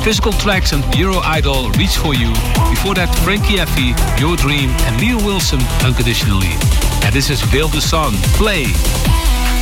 Physical Tracks and Euro Idol, Reach For You. Before that, Frankie Effie, Your Dream, and Neil Wilson, Unconditionally. And this is Veil the Sun, Play.